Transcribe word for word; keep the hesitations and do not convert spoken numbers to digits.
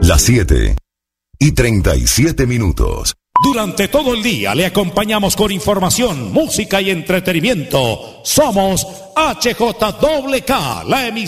Las siete y treinta y siete minutos. Durante todo el día le acompañamos con información, música y entretenimiento. Somos H J K K, la emisora.